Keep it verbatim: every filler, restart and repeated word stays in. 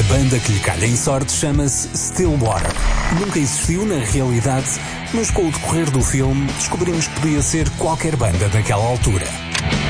banda que lhe calha em sorte chama-se Stillwater. Nunca existiu na realidade, mas com o decorrer do filme descobrimos que podia ser qualquer banda daquela altura.